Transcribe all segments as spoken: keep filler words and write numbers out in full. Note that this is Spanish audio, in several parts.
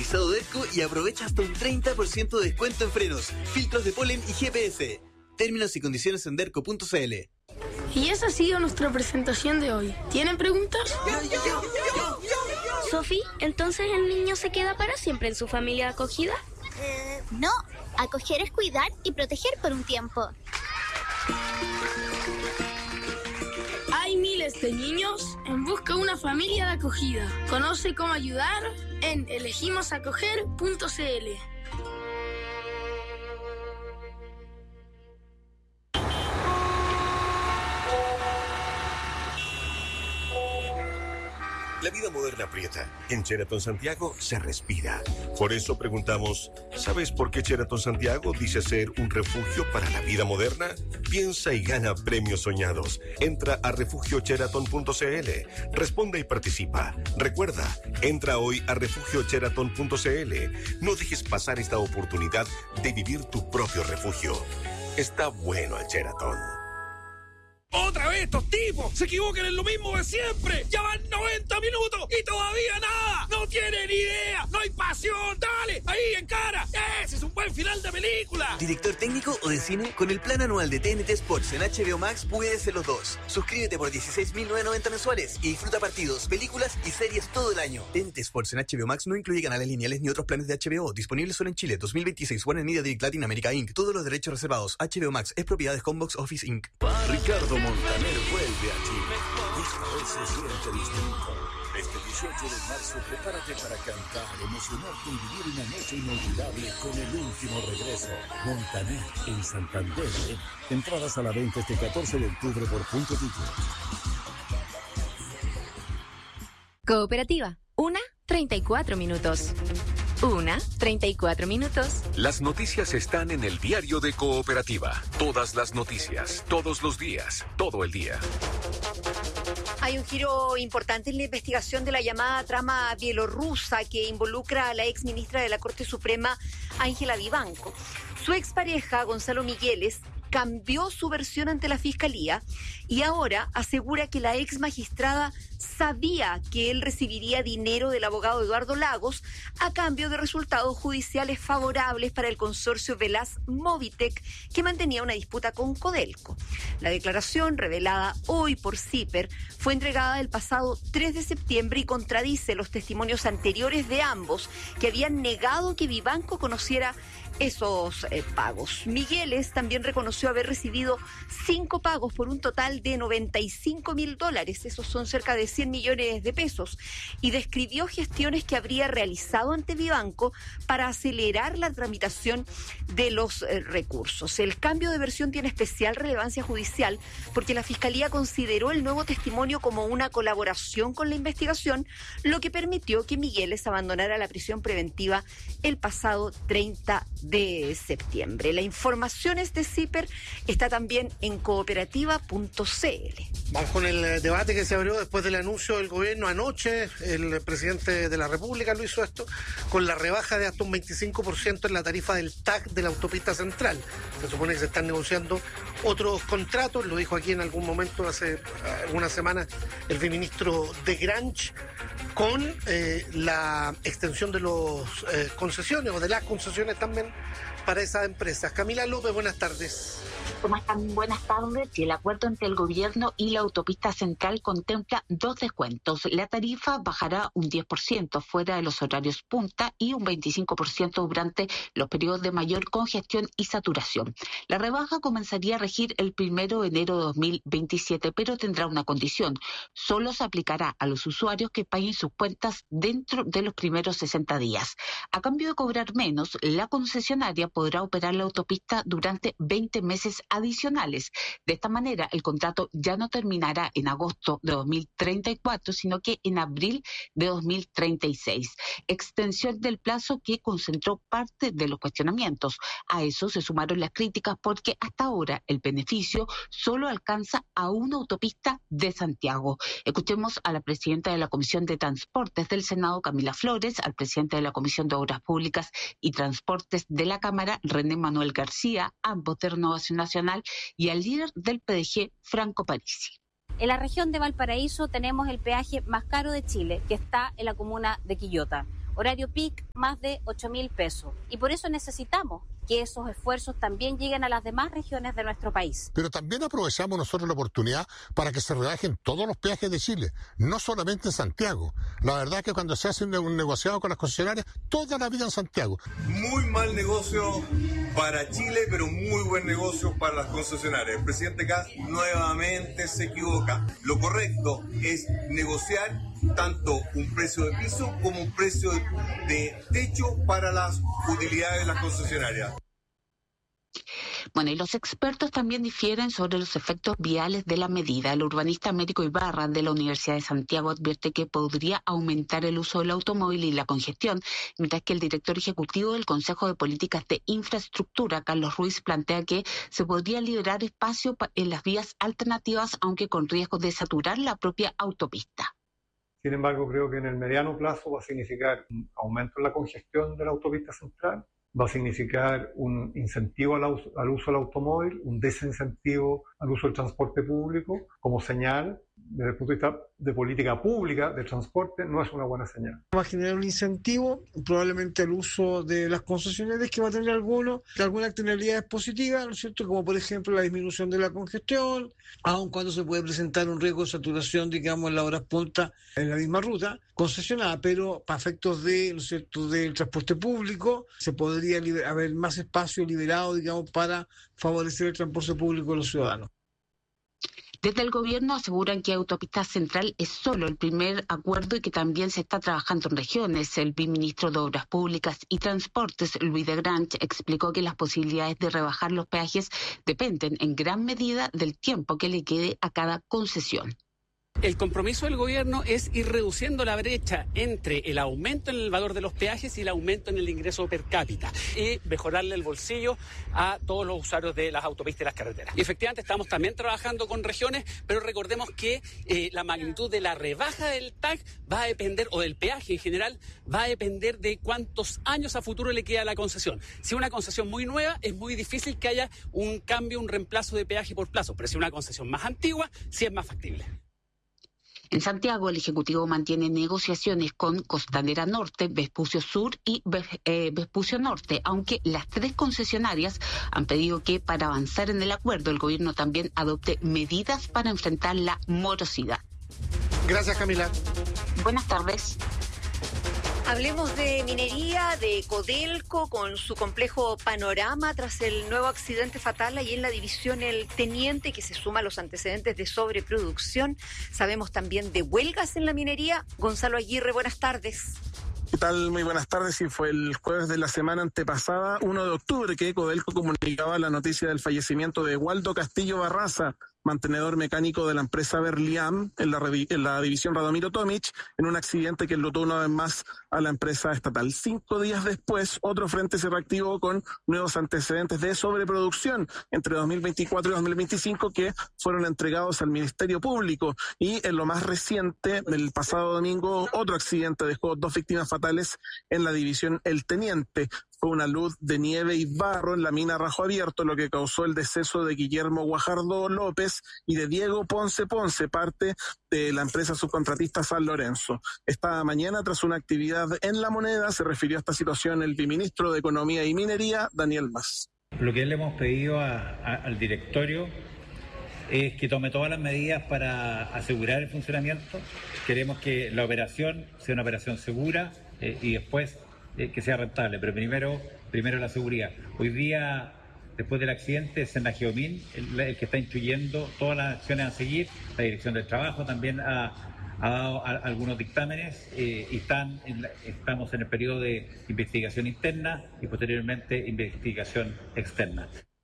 climatizado Derco y aprovecha hasta un treinta por ciento de descuento en frenos, filtros de polen y G P S. Términos y condiciones en derco punto c l. Y esa ha sido nuestra presentación de hoy. ¿Tienen preguntas? Yo, yo, yo, yo, yo. Sofi, ¿entonces el niño se queda para siempre en su familia de acogida? Eh, no, acoger es cuidar y proteger por un tiempo. Hay miles de niños en busca de una familia de acogida. Conoce cómo ayudar en elegimos acoger punto c l. La vida moderna aprieta. En Sheraton Santiago se respira. Por eso preguntamos, ¿sabes por qué Sheraton Santiago dice ser un refugio para la vida moderna? Piensa y gana premios soñados. Entra a refugio sheraton punto c l. Responde y participa. Recuerda, entra hoy a refugio sheraton punto c l. No dejes pasar esta oportunidad de vivir tu propio refugio. Está bueno el Sheraton. ¡Otra vez estos tipos! ¡Se equivocan en lo mismo de siempre! ¡Ya van noventa minutos y todavía nada! ¡No tienen idea! ¡No hay pasión! ¡Dale! ¡Ahí, en cara! ¡Ese es un buen final de película! ¿Director técnico o de cine? Con el plan anual de T N T Sports en H B O Max puedes ser los dos. Suscríbete por dieciséis mil novecientos noventa mensuales y disfruta partidos, películas y series todo el año. T N T Sports en H B O Max no incluye canales lineales ni otros planes de H B O. Disponible solo en Chile. dos mil veintiséis. Warner Media Direct Latin America incorporated. Todos los derechos reservados. H B O Max es propiedad de Combox Office incorporated. Ricardo Montaner vuelve a Chile. Esta vez se siente distinto. Este dieciocho de marzo, prepárate para cantar, emocionarte y vivir una noche inolvidable con el último regreso. Montaner en Santander. Entradas a la venta este catorce de octubre por Punto Ticket. Cooperativa, una treinta y cuatro minutos. Una, treinta y cuatro minutos. Las noticias están en el diario de Cooperativa. Todas las noticias, todos los días, todo el día. Hay un giro importante en la investigación de la llamada trama bielorrusa que involucra a la ex ministra de la Corte Suprema, Ángela Vivanco. Su expareja, Gonzalo Migueles, cambió su versión ante la Fiscalía y ahora asegura que la ex magistrada sabía que él recibiría dinero del abogado Eduardo Lagos a cambio de resultados judiciales favorables para el consorcio Velas Movitec, que mantenía una disputa con Codelco. La declaración, revelada hoy por CIPER, fue entregada el pasado tres de septiembre y contradice los testimonios anteriores de ambos, que habían negado que Vivanco conociera esos eh, pagos. Migueles también reconoció haber recibido cinco pagos por un total de noventa y cinco mil dólares, esos son cerca de cien millones de pesos, y describió gestiones que habría realizado ante Vivanco para acelerar la tramitación de los eh, recursos. El cambio de versión tiene especial relevancia judicial porque la Fiscalía consideró el nuevo testimonio como una colaboración con la investigación, lo que permitió que Migueles abandonara la prisión preventiva el pasado treinta de septiembre. La información es de CIPER, está también en cooperativa punto c l. Vamos con el debate que se abrió después del anuncio del gobierno anoche. El presidente de la República lo hizo esto con la rebaja de hasta un veinticinco por ciento en la tarifa del T A C de la autopista central. Se supone que se están negociando otros contratos, lo dijo aquí en algún momento hace algunas semanas el ministro de Granch, con eh, la extensión de los eh, concesiones o de las concesiones también para esas empresas. Camila López, buenas tardes. ¿Cómo están? Buenas tardes. Y el acuerdo entre el gobierno y la autopista central contempla dos descuentos. La tarifa bajará un diez por ciento fuera de los horarios punta y un veinticinco por ciento durante los periodos de mayor congestión y saturación. La rebaja comenzaría a regir el primero de enero de dos mil veintisiete, pero tendrá una condición. Solo se aplicará a los usuarios que paguen sus cuentas dentro de los primeros sesenta días. A cambio de cobrar menos, la concesionaria podrá operar la autopista durante veinte meses adicionales. De esta manera, el contrato ya no terminará en agosto de dos mil treinta y cuatro, sino que en abril de dos mil treinta y seis. Extensión del plazo que concentró parte de los cuestionamientos. A eso se sumaron las críticas porque hasta ahora el beneficio solo alcanza a una autopista de Santiago. Escuchemos a la presidenta de la Comisión de Transportes del Senado, Camila Flores, al presidente de la Comisión de Obras Públicas y Transportes de la Cámara, René Manuel García, ambos de Renovación Nacional, y al líder del P D G, Franco Parisi. En la región de Valparaíso tenemos el peaje más caro de Chile, que está en la comuna de Quillota. Horario peak, más de ocho mil pesos. Y por eso necesitamos que esos esfuerzos también lleguen a las demás regiones de nuestro país. Pero también aprovechamos nosotros la oportunidad para que se rebajen todos los peajes de Chile, no solamente en Santiago. La verdad es que cuando se hace un, un negociado con las concesionarias, toda la vida en Santiago. Muy mal negocio para Chile, pero muy buen negocio para las concesionarias. El presidente Kast nuevamente se equivoca. Lo correcto es negociar tanto un precio de piso como un precio de, de techo para las utilidades de las concesionarias. Bueno, y los expertos también difieren sobre los efectos viales de la medida. El urbanista Américo Ibarra de la Universidad de Santiago advierte que podría aumentar el uso del automóvil y la congestión, mientras que el director ejecutivo del Consejo de Políticas de Infraestructura, Carlos Ruiz, plantea que se podría liberar espacio en las vías alternativas, aunque con riesgo de saturar la propia autopista. Sin embargo, creo que en el mediano plazo va a significar un aumento en la congestión de la autopista central, va a significar un incentivo al uso, al uso del automóvil, un desincentivo al uso del transporte público, como señal, desde el punto de vista de política pública de transporte, no es una buena señal. Va a generar un incentivo, probablemente al uso de las concesionarias, que va a tener alguno, algunas externalidades positivas, ¿no es cierto? Como por ejemplo la disminución de la congestión, aun cuando se puede presentar un riesgo de saturación, digamos, en las horas punta en la misma ruta concesionada, pero para efectos de, ¿no es cierto?, del transporte público, se podría liber- haber más espacio liberado, digamos, para favorecer el transporte público de los ciudadanos. Desde el gobierno aseguran que Autopista Central es solo el primer acuerdo y que también se está trabajando en regiones. El viceministro de Obras Públicas y Transportes, Luis de Grange, explicó que las posibilidades de rebajar los peajes dependen en gran medida del tiempo que le quede a cada concesión. El compromiso del gobierno es ir reduciendo la brecha entre el aumento en el valor de los peajes y el aumento en el ingreso per cápita y mejorarle el bolsillo a todos los usuarios de las autopistas y las carreteras. Y efectivamente estamos también trabajando con regiones, pero recordemos que eh, la magnitud de la rebaja del T A C va a depender, o del peaje en general, va a depender de cuántos años a futuro le queda a la concesión. Si una concesión muy nueva, es muy difícil que haya un cambio, un reemplazo de peaje por plazo, pero si una concesión más antigua, sí es más factible. En Santiago, el Ejecutivo mantiene negociaciones con Costanera Norte, Vespucio Sur y Vespucio Norte, aunque las tres concesionarias han pedido que para avanzar en el acuerdo el gobierno también adopte medidas para enfrentar la morosidad. Gracias, Camila. Buenas tardes. Hablemos de minería, de Codelco, con su complejo panorama tras el nuevo accidente fatal ahí en la división El Teniente, que se suma a los antecedentes de sobreproducción. Sabemos también de huelgas en la minería. Gonzalo Aguirre, buenas tardes. ¿Qué tal? Muy buenas tardes. Y fue el jueves de la semana antepasada, uno de octubre, que Codelco comunicaba la noticia del fallecimiento de Waldo Castillo Barraza, mantenedor mecánico de la empresa Berliam en la, en la división Radomiro Tomic, en un accidente que enlutó una vez más a la empresa estatal. Cinco días después, otro frente se reactivó con nuevos antecedentes de sobreproducción entre dos mil veinticuatro y dos mil veinticinco que fueron entregados al Ministerio Público. Y en lo más reciente, el pasado domingo, otro accidente dejó dos víctimas fatales en la división El Teniente. Fue una luz de nieve y barro en la mina Rajo Abierto, lo que causó el deceso de Guillermo Guajardo López y de Diego Ponce Ponce, parte de la empresa subcontratista San Lorenzo. Esta mañana, tras una actividad en La Moneda, se refirió a esta situación el viceministro de Economía y Minería, Daniel Mas. Lo que le hemos pedido a, a, al directorio es que tome todas las medidas para asegurar el funcionamiento. Queremos que la operación sea una operación segura eh, y después eh, que sea rentable, pero primero, primero la seguridad. Hoy día, después del accidente, es en la Geomín el, el que está instruyendo todas las acciones a seguir. La Dirección del Trabajo también ha, ha dado a, algunos dictámenes eh, y están en la, estamos en el periodo de investigación interna y posteriormente investigación externa.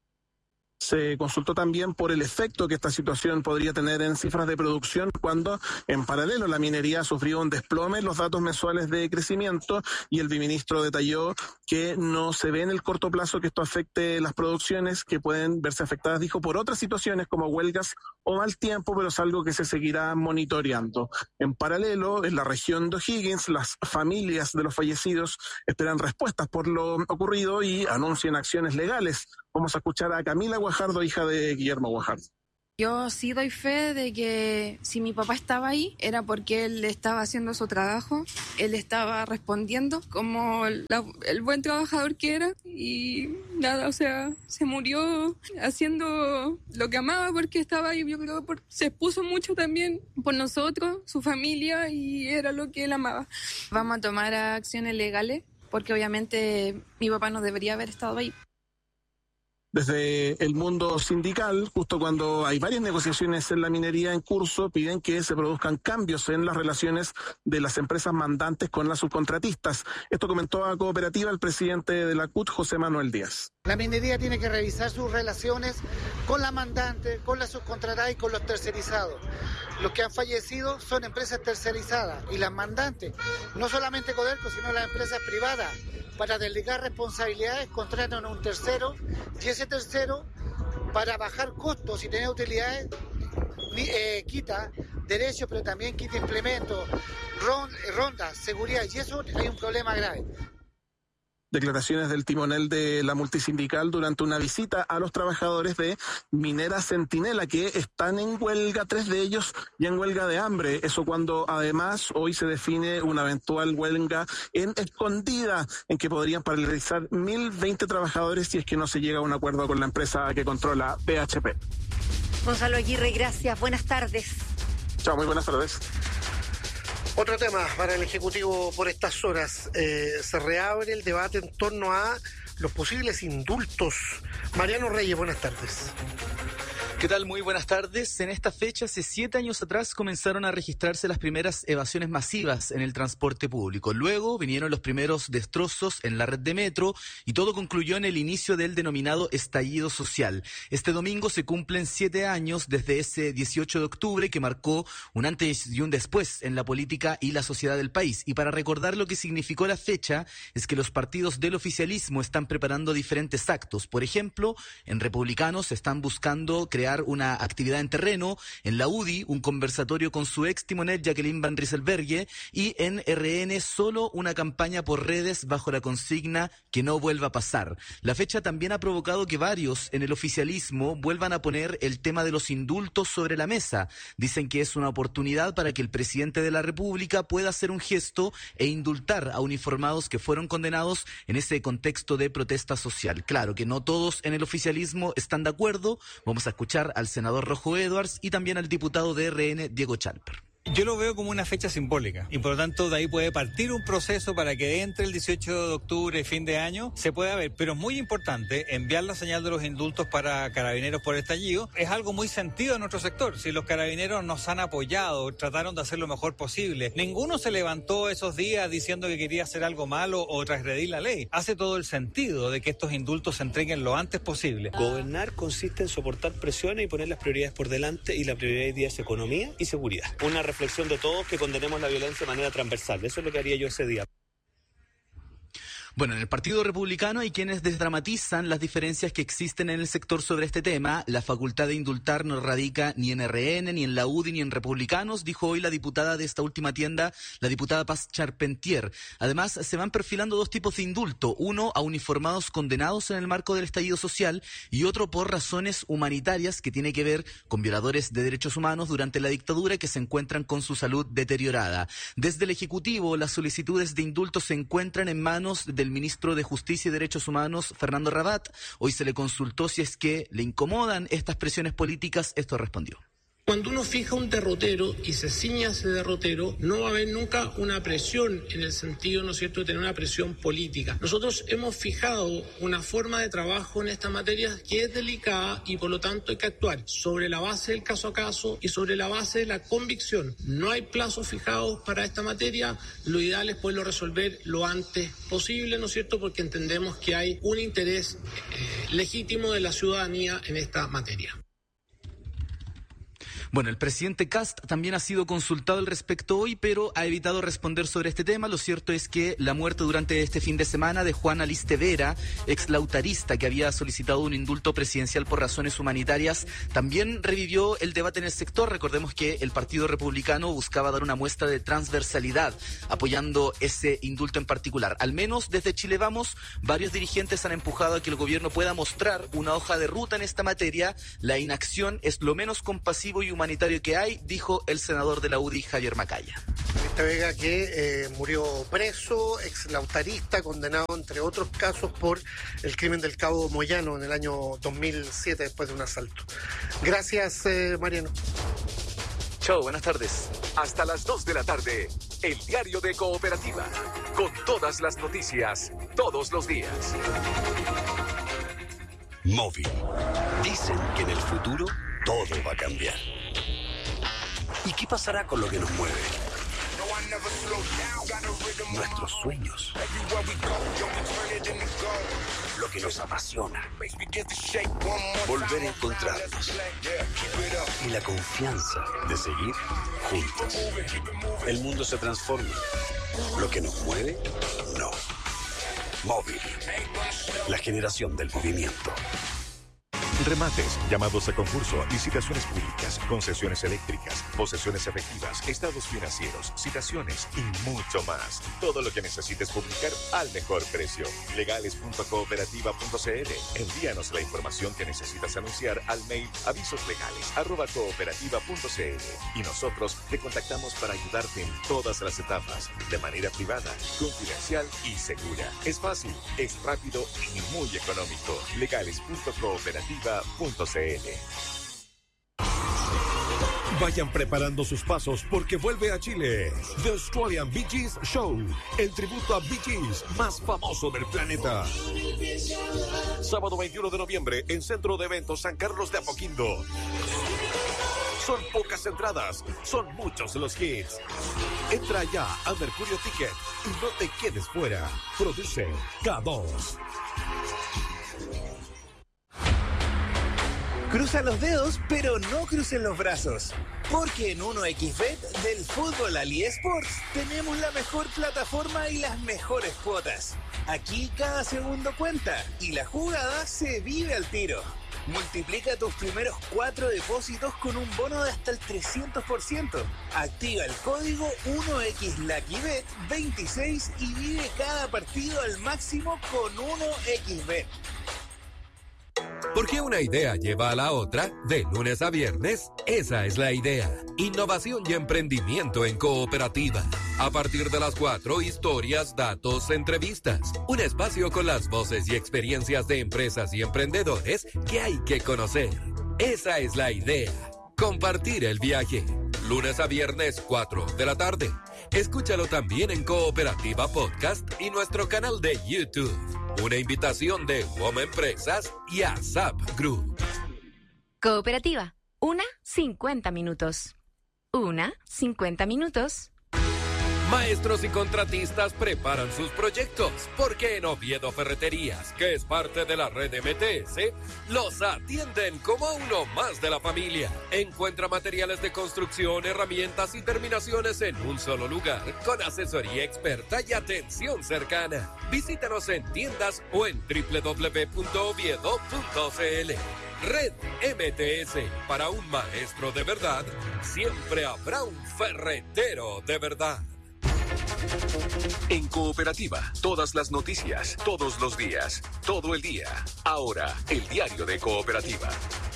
Se consultó también por el efecto que esta situación podría tener en cifras de producción cuando, en paralelo, la minería sufrió un desplome en los datos mensuales de crecimiento, y el viceministro detalló que no se ve en el corto plazo que esto afecte las producciones, que pueden verse afectadas, dijo, por otras situaciones como huelgas o mal tiempo, pero es algo que se seguirá monitoreando. En paralelo, en la región de O'Higgins, las familias de los fallecidos esperan respuestas por lo ocurrido y anuncian acciones legales. Vamos a escuchar a Camila Guajardo, hija de Guillermo Guajardo. Yo sí doy fe de que si mi papá estaba ahí era porque él estaba haciendo su trabajo, él estaba respondiendo como la, el buen trabajador que era y nada, o sea, se murió haciendo lo que amaba porque estaba ahí, yo creo que se expuso mucho también por nosotros, su familia y era lo que él amaba. Vamos a tomar acciones legales porque obviamente mi papá no debería haber estado ahí. Desde el mundo sindical, justo cuando hay varias negociaciones en la minería en curso, piden que se produzcan cambios en las relaciones de las empresas mandantes con las subcontratistas. Esto comentó a Cooperativa el presidente de la C U T, José Manuel Díaz. La minería tiene que revisar sus relaciones con la mandante, con la subcontratada y con los tercerizados. Los que han fallecido son empresas tercerizadas y las mandantes, no solamente Codelco, sino las empresas privadas, para delegar responsabilidades, contratan a un tercero y ese tercero, para bajar costos y tener utilidades, eh, quita derechos, pero también quita implementos, rondas, seguridad, y eso hay un problema grave. Declaraciones del timonel de la multisindical durante una visita a los trabajadores de Minera Centinela, que están en huelga, tres de ellos ya en huelga de hambre. Eso cuando además hoy se define una eventual huelga en Escondida, en que podrían paralizar mil veinte trabajadores si es que no se llega a un acuerdo con la empresa que controla P H P. Gonzalo Aguirre, gracias. Buenas tardes. Chao, muy buenas tardes. Otro tema para el Ejecutivo por estas horas. Eh, se reabre el debate en torno a los posibles indultos. Mariano Reyes, buenas tardes. ¿Qué tal? Muy buenas tardes. En esta fecha, hace siete años atrás, comenzaron a registrarse las primeras evasiones masivas en el transporte público. Luego vinieron los primeros destrozos en la red de metro y todo concluyó en el inicio del denominado estallido social. Este domingo se cumplen siete años desde ese dieciocho de octubre que marcó un antes y un después en la política y la sociedad del país. Y para recordar lo que significó la fecha, es que los partidos del oficialismo están preparando diferentes actos. Por ejemplo, en Republicanos están buscando crear una actividad en terreno, en la U D I un conversatorio con su ex timonel Jacqueline Van Rieselberghe y en R N solo una campaña por redes bajo la consigna que no vuelva a pasar. La fecha también ha provocado que varios en el oficialismo vuelvan a poner el tema de los indultos sobre la mesa. Dicen que es una oportunidad para que el presidente de la República pueda hacer un gesto e indultar a uniformados que fueron condenados en ese contexto de protesta social. Claro que no todos en el oficialismo están de acuerdo. Vamos a escuchar al senador Rojo Edwards y también al diputado de R N, Diego Chalper. Yo lo veo como una fecha simbólica y por lo tanto de ahí puede partir un proceso para que entre el dieciocho de octubre y fin de año se pueda ver, pero es muy importante enviar la señal de los indultos para carabineros por estallido. Es algo muy sentido en nuestro sector. Si los carabineros nos han apoyado, trataron de hacer lo mejor posible, ninguno se levantó esos días diciendo que quería hacer algo malo o transgredir la ley. Hace todo el sentido de que estos indultos se entreguen lo antes posible. Gobernar consiste en soportar presiones y poner las prioridades por delante, y la prioridad hoy día es economía y seguridad. Una reflexión de todos que condenemos la violencia de manera transversal. Eso es lo que haría yo ese día. Bueno, en el Partido Republicano hay quienes desdramatizan las diferencias que existen en el sector sobre este tema. La facultad de indultar no radica ni en R N, ni en la U D I, ni en Republicanos, dijo hoy la diputada de esta última tienda, la diputada Paz Charpentier. Además, se van perfilando dos tipos de indulto, uno a uniformados condenados en el marco del estallido social y otro por razones humanitarias que tiene que ver con violadores de derechos humanos durante la dictadura que se encuentran con su salud deteriorada. Desde el Ejecutivo, las solicitudes de indulto se encuentran en manos de el ministro de Justicia y Derechos Humanos, Fernando Rabat. Hoy se le consultó si es que le incomodan estas presiones políticas. Esto respondió. Cuando uno fija un derrotero y se ciña a ese derrotero, no va a haber nunca una presión en el sentido, ¿no es cierto?, de tener una presión política. Nosotros hemos fijado una forma de trabajo en esta materia que es delicada y por lo tanto hay que actuar sobre la base del caso a caso y sobre la base de la convicción. No hay plazos fijados para esta materia. Lo ideal es poderlo resolver lo antes posible, ¿no es cierto?, porque entendemos que hay un interés eh, legítimo de la ciudadanía en esta materia. Bueno, el presidente Kast también ha sido consultado al respecto hoy, pero ha evitado responder sobre este tema. Lo cierto es que la muerte durante este fin de semana de Juan Aliste Vera, ex lautarista que había solicitado un indulto presidencial por razones humanitarias, también revivió el debate en el sector. Recordemos que el Partido Republicano buscaba dar una muestra de transversalidad apoyando ese indulto en particular. Al menos desde Chile Vamos, varios dirigentes han empujado a que el gobierno pueda mostrar una hoja de ruta en esta materia. La inacción es lo menos compasivo y humanitario que hay, dijo el senador de la U D I, Javier Macaya. Este Vega que eh, murió preso, ex lautarista, condenado entre otros casos por el crimen del Cabo Moyano en el año dos mil siete después de un asalto. Gracias, eh, Mariano. Chao, buenas tardes. Hasta las dos de la tarde, el diario de Cooperativa, con todas las noticias, todos los días. Móvil. Dicen que en el futuro todo va a cambiar. ¿Y qué pasará con lo que nos mueve? Nuestros sueños. Lo que nos apasiona. Volver a encontrarnos. Y la confianza de seguir juntos. El mundo se transforma. Lo que nos mueve, no. Móvil. La generación del movimiento. Remates, llamados a concurso, licitaciones públicas, concesiones eléctricas, posesiones efectivas, estados financieros, citaciones y mucho más. Todo lo que necesites publicar al mejor precio. legales punto cooperativa punto c l. Envíanos la información que necesitas anunciar al mail avisoslegales arroba cooperativa punto c l y nosotros te contactamos para ayudarte en todas las etapas, de manera privada, confidencial y segura. Es fácil, es rápido y muy económico. legales punto cooperativa punto c l. Vayan preparando sus pasos porque vuelve a Chile The Australian Bee Gees Show, el tributo a Bee Gees más famoso del planeta. Sábado veintiuno de noviembre en Centro de Eventos San Carlos de Apoquindo. Son pocas entradas, son muchos los hits. Entra ya a Mercurio Ticket y no te quedes fuera. Produce K dos. Cruzan los dedos, pero no crucen los brazos. Porque en uno equis bet del fútbol al eSports tenemos la mejor plataforma y las mejores cuotas. Aquí cada segundo cuenta y la jugada se vive al tiro. Multiplica tus primeros cuatro depósitos con un bono de hasta el trescientos por ciento. Activa el código uno equis lucky bet veintiséis y vive cada partido al máximo con uno equis bet. Porque una idea lleva a la otra, de lunes a viernes, esa es la idea. Innovación y emprendimiento en Cooperativa. A partir de las cuatro, historias, datos, entrevistas. Un espacio con las voces y experiencias de empresas y emprendedores que hay que conocer. Esa es la idea. Compartir el viaje. Lunes a viernes, cuatro de la tarde. Escúchalo también en Cooperativa Podcast y nuestro canal de YouTube. Una invitación de WOM Empresas y ASAP Group. Cooperativa, una cincuenta minutos. Una cincuenta minutos. Maestros y contratistas preparan sus proyectos, porque en Oviedo Ferreterías, que es parte de la red M T S, los atienden como a uno más de la familia. Encuentra materiales de construcción, herramientas y terminaciones en un solo lugar, con asesoría experta y atención cercana. Visítanos en tiendas o en doble u doble u doble u punto oviedo punto c l. Red M T S, para un maestro de verdad, siempre habrá un ferretero de verdad. En Cooperativa, todas las noticias, todos los días, todo el día. Ahora, el diario de Cooperativa.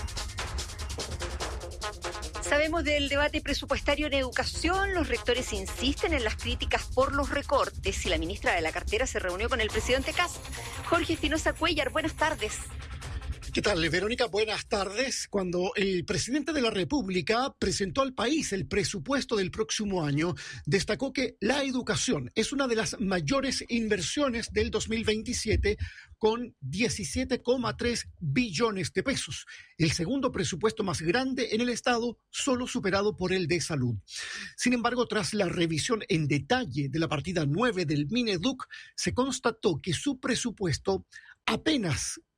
Sabemos del debate presupuestario en educación. Los rectores insisten en las críticas por los recortes y la ministra de la cartera se reunió con el presidente Kast. Jorge Espinosa Cuellar, buenas tardes. ¿Qué tal, Verónica? Buenas tardes. Cuando el presidente de la República presentó al país el presupuesto del próximo año, destacó que la educación es una de las mayores inversiones del dos mil veintisiete, con diecisiete coma tres billones de pesos. El segundo presupuesto más grande en el Estado, solo superado por el de salud. Sin embargo, tras la revisión en detalle de la partida nueve del Mineduc, se constató que su presupuesto apenas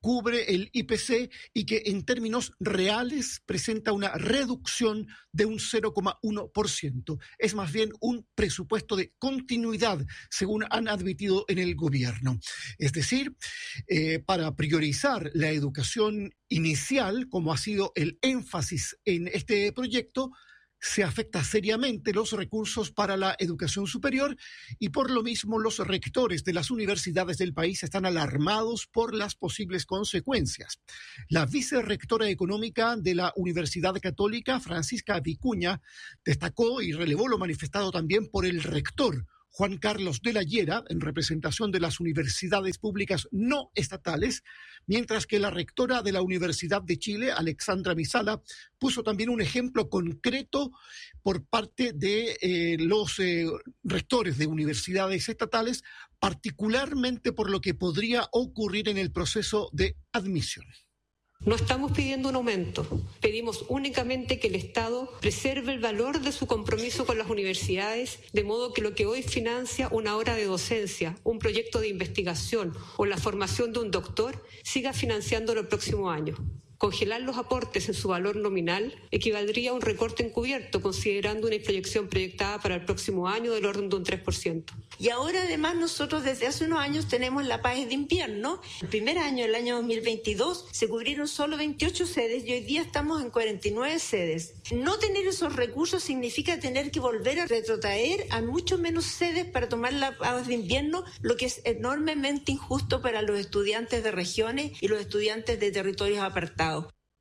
cubre el I P C y que en términos reales presenta una reducción de un cero coma uno por ciento. Es más bien un presupuesto de continuidad, según han admitido en el gobierno. Es decir, eh, para priorizar la educación inicial, como ha sido el énfasis en este proyecto, se afecta seriamente los recursos para la educación superior y por lo mismo los rectores de las universidades del país están alarmados por las posibles consecuencias. La vicerrectora económica de la Universidad Católica, Francisca Vicuña, destacó y relevó lo manifestado también por el rector Juan Carlos de la Llera, en representación de las universidades públicas no estatales, mientras que la rectora de la Universidad de Chile, Alexandra Misala, puso también un ejemplo concreto por parte de eh, los eh, rectores de universidades estatales, particularmente por lo que podría ocurrir en el proceso de admisión. No estamos pidiendo un aumento, pedimos únicamente que el Estado preserve el valor de su compromiso con las universidades, de modo que lo que hoy financia una hora de docencia, un proyecto de investigación o la formación de un doctor, siga financiándolo el próximo año. Congelar los aportes en su valor nominal equivaldría a un recorte encubierto, considerando una proyección proyectada para el próximo año del orden de un tres por ciento. Y ahora además nosotros desde hace unos años tenemos la paz de invierno. El primer año, el año dos mil veintidós, se cubrieron solo veintiocho sedes y hoy día estamos en cuarenta y nueve sedes. No tener esos recursos significa tener que volver a retrotraer a mucho menos sedes para tomar la paz de invierno, lo que es enormemente injusto para los estudiantes de regiones y los estudiantes de territorios apartados.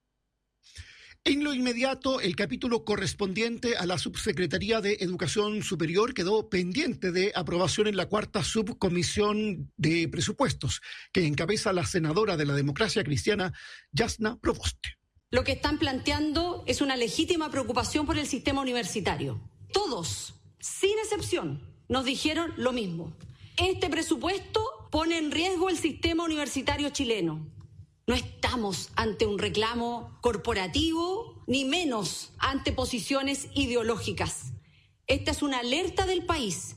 En lo inmediato, el capítulo correspondiente a la Subsecretaría de Educación Superior quedó pendiente de aprobación en la cuarta subcomisión de presupuestos, que encabeza la senadora de la Democracia Cristiana, Yasna Proboste. Lo que están planteando es una legítima preocupación por el sistema universitario. Todos, sin excepción, nos dijeron lo mismo. Este presupuesto pone en riesgo el sistema universitario chileno. No estamos ante un reclamo corporativo, ni menos ante posiciones ideológicas. Esta es una alerta del país.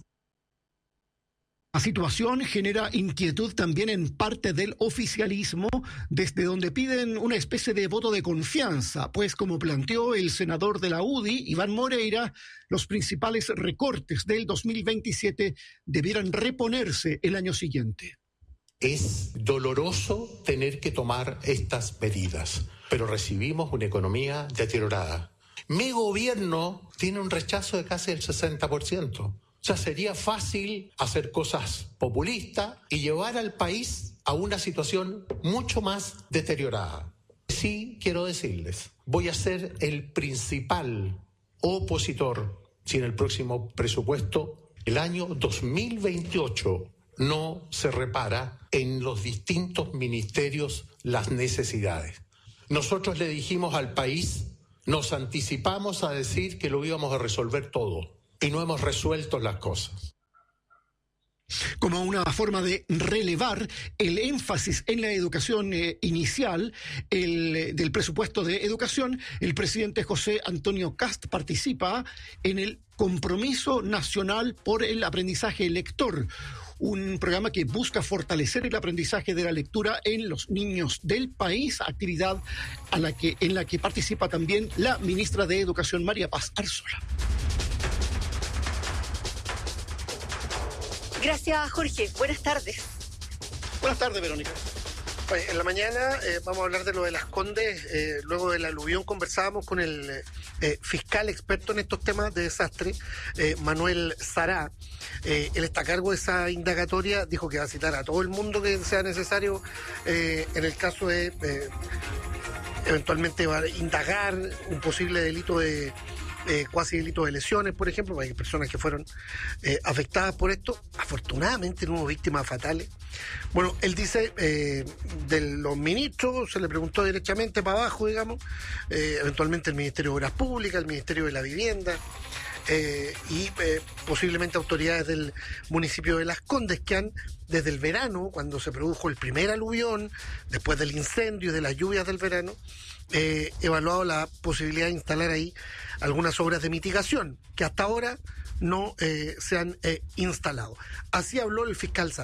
La situación genera inquietud también en parte del oficialismo, desde donde piden una especie de voto de confianza, pues como planteó el senador de la U D I, Iván Moreira, los principales recortes del dos mil veintisiete debieran reponerse el año siguiente. Es doloroso tener que tomar estas medidas, pero recibimos una economía deteriorada. Mi gobierno tiene un rechazo de casi el sesenta por ciento. O sea, sería fácil hacer cosas populistas y llevar al país a una situación mucho más deteriorada. Sí, quiero decirles, voy a ser el principal opositor si en el próximo presupuesto, el año dos mil veintiocho, no se repara en los distintos ministerios las necesidades. Nosotros le dijimos al país, nos anticipamos a decir que lo íbamos a resolver todo y no hemos resuelto las cosas. Como una forma de relevar el énfasis en la educación eh, inicial el, del presupuesto de educación, el presidente José Antonio Kast participa en el Compromiso Nacional por el Aprendizaje Lector, un programa que busca fortalecer el aprendizaje de la lectura en los niños del país, actividad a la que, en la que participa también la ministra de Educación, María Paz Arzola. Gracias, Jorge. Buenas tardes. Buenas tardes, Verónica. Oye, en la mañana eh, vamos a hablar de lo de Las Condes. Eh, luego del aluvión conversábamos con el eh, fiscal experto en estos temas de desastre, eh, Manuel Sará. Eh, él está a cargo de esa indagatoria, dijo que va a citar a todo el mundo que sea necesario eh, en el caso de eh, eventualmente va a indagar un posible delito de Eh, cuasi delito de lesiones, por ejemplo, hay personas que fueron eh, afectadas por esto. Afortunadamente no hubo víctimas fatales. Bueno, él dice, eh, de los ministros, se le preguntó derechamente para abajo, digamos, eh, eventualmente el Ministerio de Obras Públicas, el Ministerio de la Vivienda, eh, y eh, posiblemente autoridades del municipio de Las Condes, que han, desde el verano, cuando se produjo el primer aluvión, después del incendio y de las lluvias del verano, eh, evaluado la posibilidad de instalar ahí algunas obras de mitigación que hasta ahora no eh, se han eh, instalado. Así habló el fiscal Sará.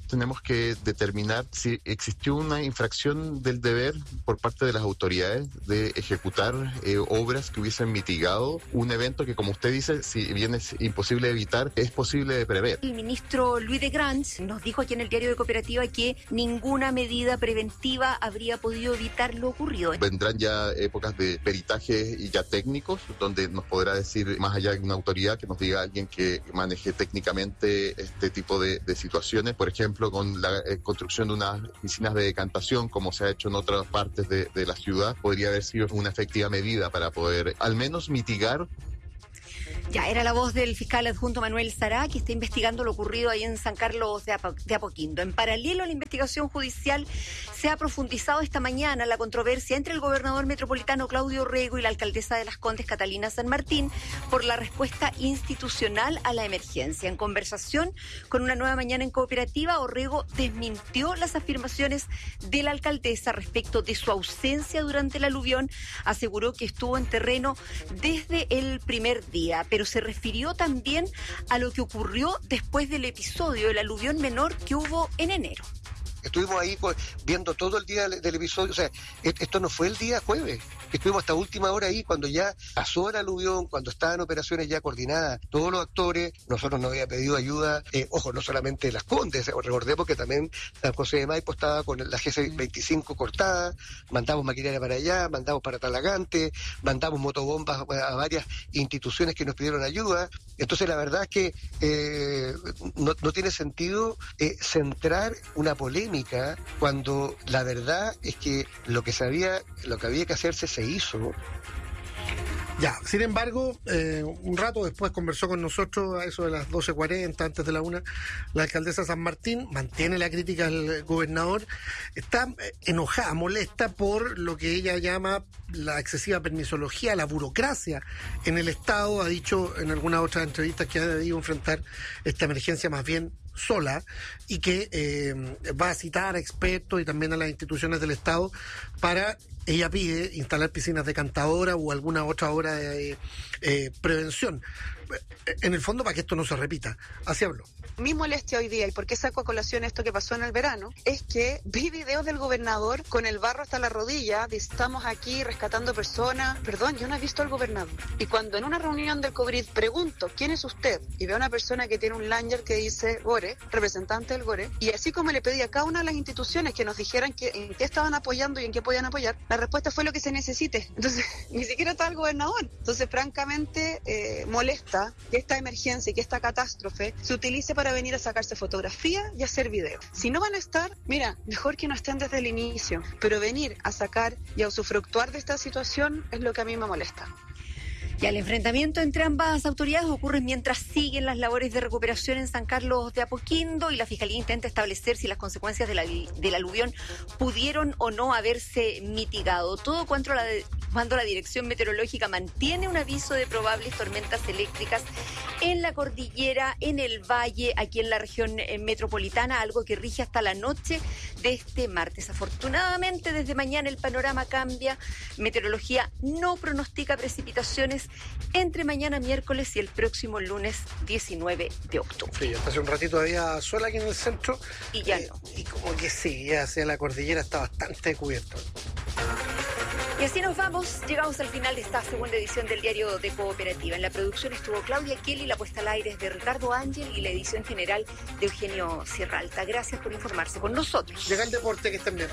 tenemos que determinar si existió una infracción del deber por parte de las autoridades de ejecutar eh, obras que hubiesen mitigado un evento que, como usted dice, si bien es imposible de evitar, es posible de prever. El ministro Luis de Grange nos dijo aquí en el diario de Cooperativa que ninguna medida preventiva habría podido evitar lo ocurrido. Vendrán ya épocas de peritaje y ya técnicos, donde nos podrá decir, más allá de una autoridad, que nos diga alguien que maneje técnicamente este tipo de, de situaciones, por ejemplo, con la eh, construcción de unas piscinas de decantación, como se ha hecho en otras partes de, de la ciudad, podría haber sido una efectiva medida para poder al menos mitigar. Ya, era la voz del fiscal adjunto Manuel Sará, que está investigando lo ocurrido ahí en San Carlos de, Apo- de Apoquindo. En paralelo a la investigación judicial, se ha profundizado esta mañana la controversia entre el gobernador metropolitano Claudio Orrego y la alcaldesa de Las Condes, Catalina San Martín, por la respuesta institucional a la emergencia. En conversación con Una Nueva Mañana en Cooperativa, Orrego desmintió las afirmaciones de la alcaldesa respecto de su ausencia durante el aluvión. Aseguró que estuvo en terreno desde el primer día, pero se refirió también a lo que ocurrió después del episodio del aluvión menor que hubo en enero. Estuvimos ahí viendo todo el día del episodio, o sea, esto no fue el día jueves, estuvimos hasta última hora ahí, cuando ya pasó el aluvión, cuando estaban operaciones ya coordinadas, todos los actores, nosotros nos había pedido ayuda, eh, ojo, no solamente Las Condes, recordemos que también San José de Maipo estaba con la G C veinticinco cortada, mandamos maquinaria para allá, mandamos para Talagante, mandamos motobombas a varias instituciones que nos pidieron ayuda, entonces la verdad es que eh, no, no tiene sentido eh, centrar una polémica cuando la verdad es que lo que sabía, lo que había que hacerse se hizo. Ya, sin embargo, eh, un rato después conversó con nosotros a eso de las doce cuarenta, antes de la una, la alcaldesa San Martín, mantiene la crítica al gobernador, está enojada, molesta por lo que ella llama la excesiva permisología, la burocracia en el Estado. Ha dicho en algunas otras entrevistas que ha debido enfrentar esta emergencia más bien sola y que eh, va a citar a expertos y también a las instituciones del Estado para, ella pide, instalar piscinas decantadoras o alguna otra obra de eh, prevención. En el fondo, para que esto no se repita. Así habló. Mi molestia hoy día, y por qué saco a colación esto que pasó en el verano, es que vi videos del gobernador con el barro hasta la rodilla, de estamos aquí rescatando personas. Perdón, yo no he visto al gobernador. Y cuando en una reunión del COVID pregunto, ¿quién es usted? Y veo a una persona que tiene un lanyard que dice Gore, representante del Gore, y así como le pedí a cada una de las instituciones que nos dijeran que, en qué estaban apoyando y en qué podían apoyar, la respuesta fue lo que se necesite. Entonces, ni siquiera está el gobernador. Entonces, francamente, eh, molesta que esta emergencia y que esta catástrofe se utilice para venir a sacarse fotografía y hacer video. Si no van a estar, mira, mejor que no estén desde el inicio, pero venir a sacar y a usufructuar de esta situación es lo que a mí me molesta. Ya, el enfrentamiento entre ambas autoridades ocurre mientras siguen las labores de recuperación en San Carlos de Apoquindo y la Fiscalía intenta establecer si las consecuencias de la, del aluvión pudieron o no haberse mitigado. Todo cuanto la, cuando la Dirección Meteorológica mantiene un aviso de probables tormentas eléctricas en la cordillera, en el valle, aquí en la región eh, metropolitana, algo que rige hasta la noche de este martes. Afortunadamente, desde mañana el panorama cambia. Meteorología no pronostica precipitaciones entre mañana miércoles y el próximo lunes diecinueve de octubre. Sí, hasta hace un ratito había sol aquí en el centro. Y ya eh, no. Y como que sí, ya hacia la cordillera está bastante cubierto. Y así nos vamos, llegamos al final de esta segunda edición del Diario de Cooperativa. En la producción estuvo Claudia Kelly, la puesta al aire es de Ricardo Ángel y la edición general de Eugenio Sierralta. Gracias por informarse con nosotros. Llega el deporte, que estén bien.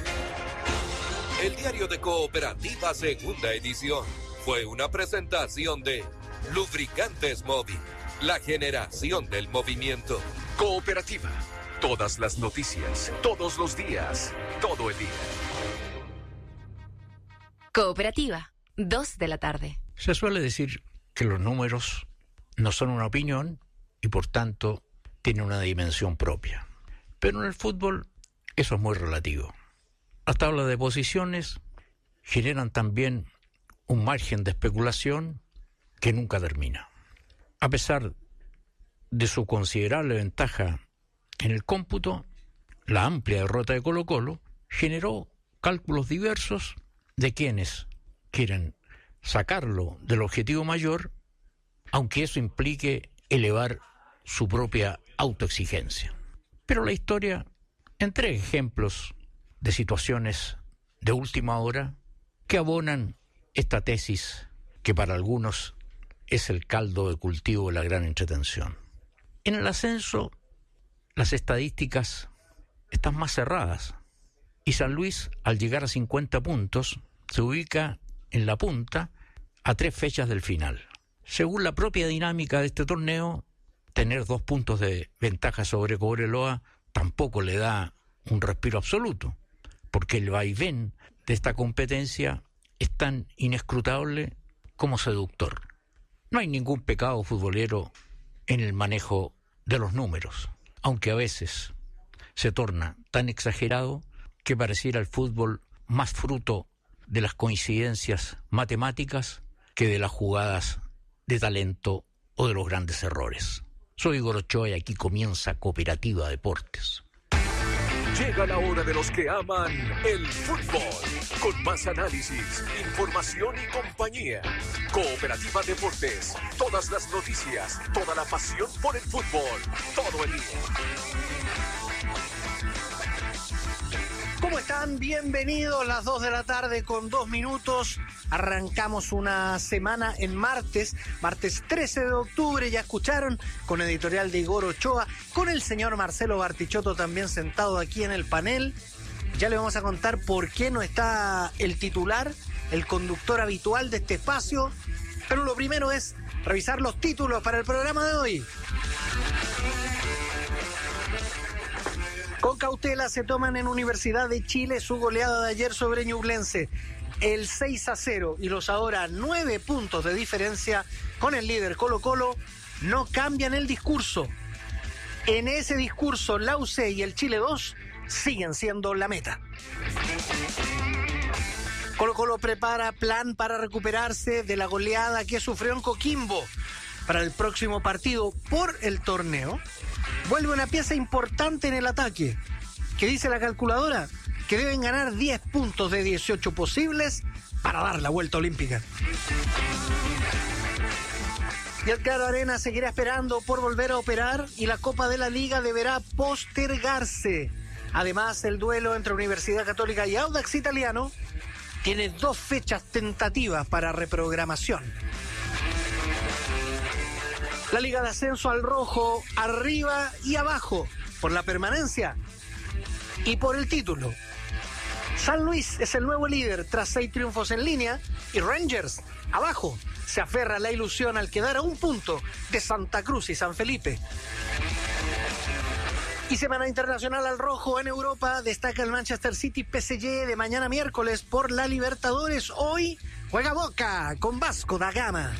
El Diario de Cooperativa, segunda edición, fue una presentación de Lubricantes Móvil, la generación del movimiento. Cooperativa, todas las noticias, todos los días, todo el día. Cooperativa, dos de la tarde. Se suele decir que los números no son una opinión y por tanto tienen una dimensión propia. Pero en el fútbol eso es muy relativo. Las tablas de posiciones generan también un margen de especulación que nunca termina. A pesar de su considerable ventaja en el cómputo, la amplia derrota de Colo-Colo generó cálculos diversos de quienes quieren sacarlo del objetivo mayor, aunque eso implique elevar su propia autoexigencia. Pero la historia Entre ejemplos de situaciones de última hora que abonan esta tesis que para algunos es el caldo de cultivo de la gran entretención. En el ascenso, las estadísticas están más cerradas y San Luis, al llegar a cincuenta puntos, se ubica en la punta a tres fechas del final. Según la propia dinámica de este torneo, tener dos puntos de ventaja sobre Cobreloa tampoco le da un respiro absoluto, porque el vaivén de esta competencia es tan inescrutable como seductor. No hay ningún pecado futbolero en el manejo de los números, aunque a veces se torna tan exagerado que pareciera el fútbol más fruto de las coincidencias matemáticas que de las jugadas de talento o de los grandes errores. Soy Igor Ochoa y aquí comienza Cooperativa Deportes. Llega la hora de los que aman el fútbol, con más análisis, información y compañía. Cooperativa Deportes, todas las noticias, toda la pasión por el fútbol, todo el día. ¿Cómo están? Bienvenidos, las dos de la tarde con dos minutos. Arrancamos una semana en martes, martes trece de octubre, ya escucharon, con editorial de Igor Ochoa, con el señor Marcelo Bartichotto también sentado aquí en el panel. Ya le vamos a contar por qué no está el titular, el conductor habitual de este espacio. Pero lo primero es revisar los títulos para el programa de hoy. Con cautela se toman en Universidad de Chile su goleada de ayer sobre Ñublense. El seis a cero y los ahora nueve puntos de diferencia con el líder Colo-Colo no cambian el discurso. En ese discurso, la U C y el Chile dos siguen siendo la meta. Colo-Colo prepara plan para recuperarse de la goleada que sufrió en Coquimbo. Para el próximo partido por el torneo, vuelve una pieza importante en el ataque. ¿Qué dice la calculadora? Que deben ganar diez puntos de dieciocho posibles para dar la vuelta olímpica. Y el Claro Arena seguirá esperando por volver a operar y la Copa de la Liga deberá postergarse. Además, el duelo entre Universidad Católica y Audax Italiano tiene dos fechas tentativas para reprogramación. La Liga de Ascenso al rojo, arriba y abajo, por la permanencia y por el título. San Luis es el nuevo líder tras seis triunfos en línea y Rangers, abajo, se aferra a la ilusión al quedar a un punto de Santa Cruz y San Felipe. Y semana internacional al rojo en Europa, destaca el Manchester City P S G de mañana miércoles por la Libertadores. Hoy juega Boca con Vasco da Gama.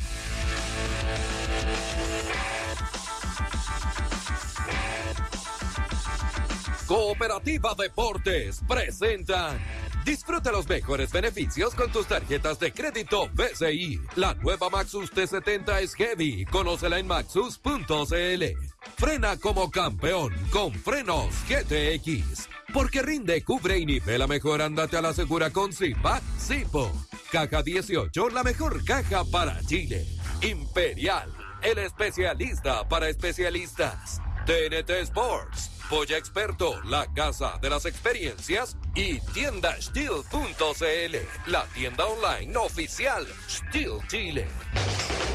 Cooperativa Deportes presenta. Disfruta los mejores beneficios con tus tarjetas de crédito B C I. La nueva Maxus T setenta es heavy. Conócela en maxus punto c l. Frena como campeón con frenos G T X. Porque rinde, cubre y nivela mejor, ándate a la segura con Simba Sipo. Caja dieciocho, la mejor caja para Chile. Imperial, el especialista para especialistas. T N T Sports, Polla Experto, la casa de las experiencias, y tienda Steel punto c l, la tienda online oficial Steel Chile.